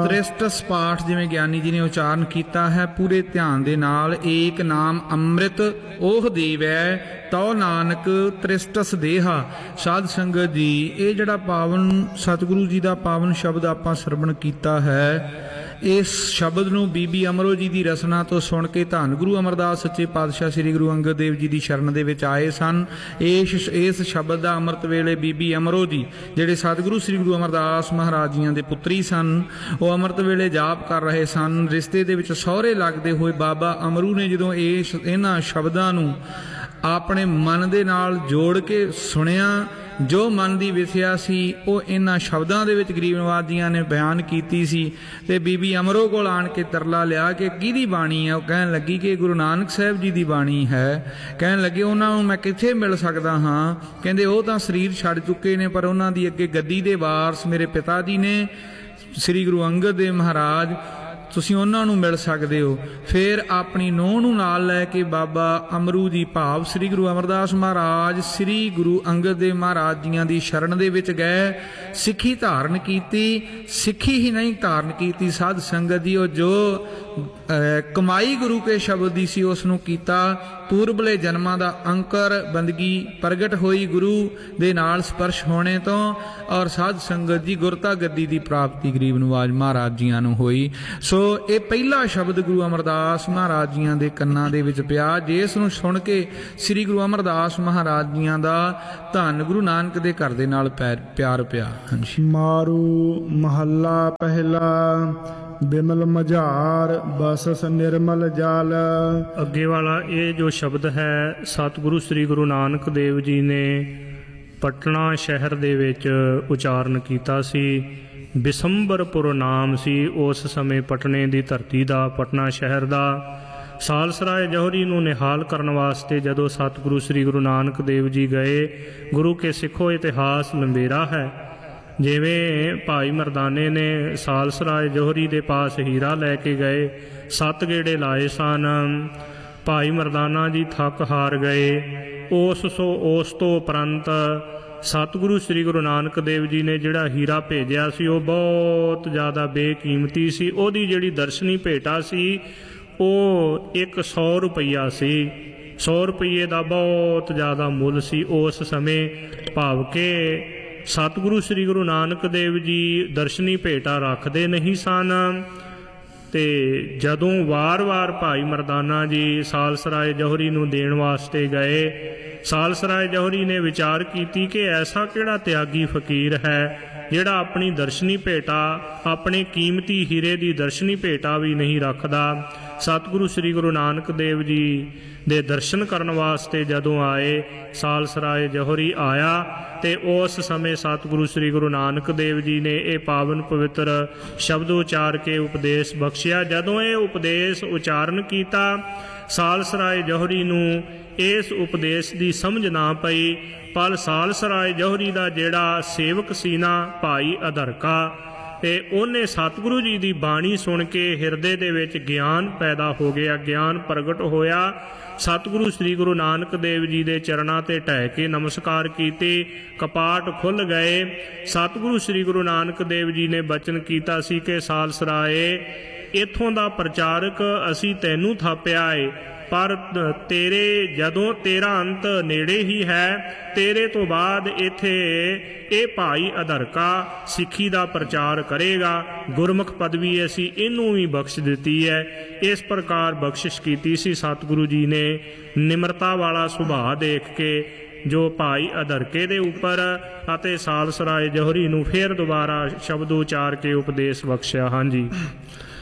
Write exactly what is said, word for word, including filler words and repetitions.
ਤ੍ਰਿਸਟਸ ਪਾਠ ਜਿਵੇਂ ਗਿਆਨੀ ਜੀ ਨੇ ਉਚਾਰਨ ਕੀਤਾ ਹੈ ਪੂਰੇ ਧਿਆਨ ਦੇ ਨਾਲ। ਏਕ ਨਾਮ ਅੰਮ੍ਰਿਤ ਉਹ ਦੇਵੈ ਤਉ ਨਾਨਕ ਤ੍ਰਿਸਟਸ ਦੇਹਾ। ਸਾਧ ਸੰਗਤ ਜੀ, ਇਹ ਜਿਹੜਾ ਪਾਵਨ ਸਤਿਗੁਰੂ ਜੀ ਦਾ ਪਾਵਨ ਸ਼ਬਦ ਆਪਾਂ ਸਰਵਣ ਕੀਤਾ ਹੈ, ਇਸ ਸ਼ਬਦ ਨੂੰ ਬੀਬੀ ਅਮਰੋ ਜੀ ਦੀ ਰਸਨਾ ਤੋਂ ਸੁਣ ਕੇ ਧੰਨ ਗੁਰੂ ਅਮਰਦਾਸ ਸੱਚੇ ਪਾਤਸ਼ਾਹ ਸ੍ਰੀ ਗੁਰੂ ਅੰਗਦ ਦੇਵ ਜੀ ਦੀ ਸ਼ਰਨ ਦੇ ਵਿੱਚ ਆਏ ਸਨ। ਇਸ ਇਸ ਸ਼ਬਦ ਦਾ ਅੰਮ੍ਰਿਤ ਵੇਲੇ ਬੀਬੀ ਅਮਰੋ ਜੀ ਜਿਹੜੇ ਸਤਿਗੁਰੂ ਸ੍ਰੀ ਗੁਰੂ ਅਮਰਦਾਸ ਮਹਾਰਾਜ ਜੀਆਂ ਦੇ ਪੁੱਤਰੀ ਸਨ, ਉਹ ਅੰਮ੍ਰਿਤ ਵੇਲੇ ਜਾਪ ਕਰ ਰਹੇ ਸਨ। ਰਿਸ਼ਤੇ ਦੇ ਵਿੱਚ ਸਹੁਰੇ ਲੱਗਦੇ ਹੋਏ ਬਾਬਾ ਅਮਰੂ ਨੇ ਜਦੋਂ ਇਸ ਇਹਨਾਂ ਸ਼ਬਦਾਂ ਨੂੰ ਆਪਣੇ ਮਨ ਦੇ ਨਾਲ ਜੋੜ ਕੇ ਸੁਣਿਆ, ਜੋ ਮਨ ਦੀ ਵਿਥਿਆ ਸੀ ਉਹ ਇਹਨਾਂ ਸ਼ਬਦਾਂ ਦੇ ਵਿੱਚ ਗਰੀਬ ਨਵਾਜ ਜੀਆਂ ਨੇ ਬਿਆਨ ਕੀਤੀ ਸੀ। ਤੇ ਬੀਬੀ ਅਮਰੋ ਕੋਲ ਆਣ ਕੇ ਤਰਲਾ ਲਿਆ ਕਿ ਕਿਹਦੀ ਬਾਣੀ ਹੈ। ਉਹ ਕਹਿਣ ਲੱਗੀ ਕਿ ਗੁਰੂ ਨਾਨਕ ਸਾਹਿਬ ਜੀ ਦੀ ਬਾਣੀ ਹੈ। ਕਹਿਣ ਲੱਗੇ ਉਹਨਾਂ ਨੂੰ ਮੈਂ ਕਿੱਥੇ ਮਿਲ ਸਕਦਾ ਹਾਂ। ਕਹਿੰਦੇ ਉਹ ਤਾਂ ਸਰੀਰ ਛੱਡ ਚੁੱਕੇ ਨੇ, ਪਰ ਉਹਨਾਂ ਦੀ ਅੱਗੇ ਗੱਦੀ ਦੇ ਵਾਰਸ ਮੇਰੇ ਪਿਤਾ ਜੀ ਨੇ ਸ੍ਰੀ ਗੁਰੂ ਅੰਗਦ ਦੇਵ ਮਹਾਰਾਜ, ਤੁਸੀਂ ਉਹਨਾਂ ਨੂੰ ਮਿਲ ਸਕਦੇ ਹੋ। ਫਿਰ ਆਪਣੀ ਨੂੰਹ ਨੂੰ ਨਾਲ ਲੈ ਕੇ ਬਾਬਾ ਅਮਰੂ ਜੀ ਭਾਵ ਸ੍ਰੀ ਗੁਰੂ ਅਮਰਦਾਸ ਮਹਾਰਾਜ ਸ੍ਰੀ ਗੁਰੂ ਅੰਗਦ ਦੇਵ ਮਹਾਰਾਜ ਜੀਆਂ ਦੀ ਸ਼ਰਨ ਦੇ ਵਿੱਚ ਗਏ। ਸਿੱਖੀ ਧਾਰਨ ਕੀਤੀ। ਸਿੱਖੀ ਹੀ ਨਹੀਂ ਧਾਰਨ ਕੀਤੀ ਸਾਧ ਸੰਗਤ ਜੀ, ਉਹ ਜੋ ਕਮਾਈ ਗੁਰੂ ਕੇ ਸ਼ਬਦ ਦੀ ਸੀ ਉਸ ਨੂੰ ਕੀਤਾ। ਪੂਰਬਲੇ ਜਨਮਾਂ ਦਾ ਅੰਕਰ ਬੰਦਗੀ ਪ੍ਰਗਟ ਹੋਈ ਗੁਰੂ ਦੇ ਨਾਲ ਸਪਰਸ਼ ਹੋਣੇ ਤੋਂ, ਔਰ ਸਾਧ ਸੰਗਤ ਜੀ ਗੁਰਤਾ ਗੱਦੀ ਦੀ ਪ੍ਰਾਪਤੀ ਗਰੀਬ ਨਵਾਜ ਮਹਾਰਾਜ ਜੀਆਂ ਨੂੰ ਹੋਈ। ਸੋ ਇਹ ਪਹਿਲਾ ਸ਼ਬਦ ਗੁਰੂ ਅਮਰਦਾਸ ਮਹਾਰਾਜ ਜੀਆਂ ਦੇ ਕੰਨਾਂ ਦੇ ਵਿੱਚ ਪਿਆ, ਜਿਸ ਨੂੰ ਸੁਣ ਕੇ ਸ੍ਰੀ ਗੁਰੂ ਅਮਰਦਾਸ ਮਹਾਰਾਜ ਜੀਆਂ ਦਾ ਧੰਨ ਗੁਰੂ ਨਾਨਕ ਦੇ ਘਰ ਦੇ ਨਾਲ ਪਿਆਰ ਪਿਆ। ਮਾਰੂ ਮਹੱਲਾ ਪਹਿਲਾ। ਬਿਮਲ ਮਝਾਰ ਬਸਸ ਨਿਰਮਲ ਜਲ। ਅੱਗੇ ਵਾਲਾ ਇਹ ਜੋ ਸ਼ਬਦ ਹੈ ਸਤਿਗੁਰੂ ਸ੍ਰੀ ਗੁਰੂ ਨਾਨਕ ਦੇਵ ਜੀ ਨੇ ਪਟਨਾ ਸ਼ਹਿਰ ਦੇ ਵਿੱਚ ਉਚਾਰਨ ਕੀਤਾ ਸੀ। ਬਿਸੰਬਰਪੁਰ ਨਾਮ ਸੀ ਉਸ ਸਮੇਂ ਪਟਨੇ ਦੀ ਧਰਤੀ ਦਾ, ਪਟਨਾ ਸ਼ਹਿਰ ਦਾ। ਸਾਲਸਰਾਏ ਜੌਹਰੀ ਨੂੰ ਨਿਹਾਲ ਕਰਨ ਵਾਸਤੇ ਜਦੋਂ ਸਤਿਗੁਰੂ ਸ੍ਰੀ ਗੁਰੂ ਨਾਨਕ ਦੇਵ ਜੀ ਗਏ, ਗੁਰੂ ਕੇ ਸਿੱਖੋ ਇਤਿਹਾਸ ਲੰਬੇਰਾ ਹੈ। ਜਿਵੇਂ ਭਾਈ ਮਰਦਾਨੇ ਨੇ ਸਾਲਸਰਾਏ ਜੌਹਰੀ ਦੇ ਪਾਸ ਹੀਰਾ ਲੈ ਕੇ ਗਏ, ਸੱਤ ਗੇੜੇ ਲਾਏ ਸਨ। ਭਾਈ ਮਰਦਾਨਾ ਜੀ ਥੱਕ ਹਾਰ ਗਏ। ਉਸ ਸੋ ਉਸ ਤੋਂ ਉਪਰੰਤ ਸਤਿਗੁਰੂ ਸ੍ਰੀ ਗੁਰੂ ਨਾਨਕ ਦੇਵ ਜੀ ਨੇ ਜਿਹੜਾ ਹੀਰਾ ਭੇਜਿਆ ਸੀ ਉਹ ਬਹੁਤ ਜ਼ਿਆਦਾ ਬੇਕੀਮਤੀ ਸੀ। ਉਹਦੀ ਜਿਹੜੀ ਦਰਸ਼ਨੀ ਭੇਟਾ ਸੀ ਉਹ ਇੱਕ ਸੌ ਰੁਪਈਆ ਸੀ। ਸੌ ਰੁਪਈਏ ਦਾ ਬਹੁਤ ਜ਼ਿਆਦਾ ਮੁੱਲ ਸੀ ਉਸ ਸਮੇਂ। ਭਾਵ ਕਿ ਸਤਿਗੁਰੂ ਸ੍ਰੀ ਗੁਰੂ ਨਾਨਕ ਦੇਵ ਜੀ ਦਰਸ਼ਨੀ ਭੇਟਾ ਰੱਖਦੇ ਨਹੀਂ ਸਨ। ਤੇ ਜਦੋਂ ਵਾਰ-ਵਾਰ ਭਾਈ ਮਰਦਾਨਾ ਜੀ ਸਾਲਸਰਾਏ ਜੌਹਰੀ ਨੂੰ ਦੇਣ ਵਾਸਤੇ ਗਏ, ਸਾਲਸਰਾਏ ਜੌਹਰੀ ਨੇ ਵਿਚਾਰ ਕੀਤੀ ਕਿ ਐਸਾ ਕਿਹੜਾ ਤਿਆਗੀ ਫਕੀਰ ਹੈ ਜਿਹੜਾ ਆਪਣੀ ਦਰਸ਼ਨੀ ਭੇਟਾ, ਆਪਣੇ ਕੀਮਤੀ ਹੀਰੇ ਦੀ ਦਰਸ਼ਨੀ ਭੇਟਾ ਵੀ ਨਹੀਂ ਰੱਖਦਾ। ਸਤਿਗੁਰੂ ਸ੍ਰੀ ਗੁਰੂ ਨਾਨਕ ਦੇਵ ਜੀ ਦੇ ਦਰਸ਼ਨ ਕਰਨ ਵਾਸਤੇ ਜਦੋਂ ਆਏ, ਸਾਲਸਰਾਏ ਜੌਹਰੀ ਆਇਆ ਤੇ ਉਸ ਸਮੇਂ ਸਤਿਗੁਰੂ ਸ੍ਰੀ ਗੁਰੂ ਨਾਨਕ ਦੇਵ ਜੀ ਨੇ ਇਹ ਪਾਵਨ ਪਵਿੱਤਰ ਸ਼ਬਦ ਉਚਾਰ ਕੇ ਉਪਦੇਸ਼ ਬਖਸ਼ਿਆ। ਜਦੋਂ ਇਹ ਉਪਦੇਸ਼ ਉਚਾਰਨ ਕੀਤਾ, ਸਾਲਸਰਾਏ ਜੌਹਰੀ ਨੂੰ ਇਸ ਉਪਦੇਸ਼ ਦੀ ਸਮਝ ਨਾ ਪਈ, ਪਰ ਸਾਲਸਰਾਏ ਜੌਹਰੀ ਦਾ ਜਿਹੜਾ ਸੇਵਕ ਸੀ ਨਾ ਭਾਈ ਅਧਰਕਾ, ਤੇ ਉਹਨੇ ਸਤਿਗੁਰੂ ਜੀ ਦੀ ਬਾਣੀ ਸੁਣ ਕੇ ਹਿਰਦੇ ਦੇ ਵਿੱਚ ਗਿਆਨ ਪੈਦਾ ਹੋ ਗਿਆ, ਗਿਆਨ ਪ੍ਰਗਟ ਹੋਇਆ। ਸਤਿਗੁਰੂ ਸ੍ਰੀ ਗੁਰੂ ਨਾਨਕ ਦੇਵ ਜੀ ਦੇ ਚਰਨਾਂ ਤੇ ਢਹਿ ਕੇ ਨਮਸਕਾਰ ਕੀਤੇ, ਕਪਾਟ ਖੁੱਲ੍ਹ ਗਏ। ਸਤਿਗੁਰੂ ਸ੍ਰੀ ਗੁਰੂ ਨਾਨਕ ਦੇਵ ਜੀ ਨੇ ਬਚਨ ਕੀਤਾ ਸੀ ਕਿ ਸਾਲਸਰਾਏ, ਇੱਥੋਂ ਦਾ ਪ੍ਰਚਾਰਕ ਅਸੀਂ ਤੈਨੂੰ ਥਾਪਿਆ ਏ, ਪਰ ਤੇਰੇ ਜਦੋਂ ਤੇਰਾ ਅੰਤ ਨੇੜੇ ਹੀ ਹੈ, ਤੇਰੇ ਤੋਂ ਬਾਅਦ ਇੱਥੇ ਇਹ ਭਾਈ ਅਧਰਕਾ ਸਿੱਖੀ ਦਾ ਪ੍ਰਚਾਰ ਕਰੇਗਾ। ਗੁਰਮੁਖ ਪਦਵੀ ਅਸੀਂ ਇਹਨੂੰ ਵੀ ਬਖਸ਼ ਦਿੱਤੀ ਹੈ। ਇਸ ਪ੍ਰਕਾਰ ਬਖਸ਼ਿਸ਼ ਕੀਤੀ ਸੀ ਸਤਿਗੁਰੂ ਜੀ ਨੇ। ਨਿਮਰਤਾ ਵਾਲਾ ਸੁਭਾਅ ਦੇਖ ਕੇ ਜੋ ਭਾਈ ਅਧਰਕੇ ਦੇ ਉੱਪਰ ਅਤੇ ਸਾਲਸਰਾਏ ਜੌਹਰੀ ਨੂੰ ਫਿਰ ਦੁਬਾਰਾ ਸ਼ਬਦ ਉਚਾਰ ਕੇ ਉਪਦੇਸ਼ ਬਖਸ਼ਿਆ। ਹਾਂਜੀ।